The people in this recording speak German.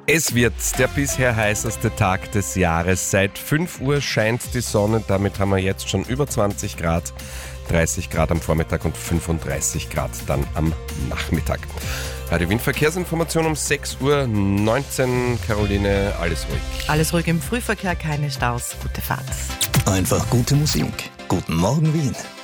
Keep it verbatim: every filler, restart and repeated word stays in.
Es wird der bisher heißeste Tag des Jahres. Seit fünf Uhr scheint die Sonne, damit haben wir jetzt schon über zwanzig Grad, dreißig Grad am Vormittag und fünfunddreißig Grad dann am Nachmittag. Radio Wien Verkehrsinformation um sechs Uhr neunzehn. Caroline, alles ruhig. Alles ruhig im Frühverkehr, keine Staus, gute Fahrt. Einfach gute Musik. Guten Morgen Wien.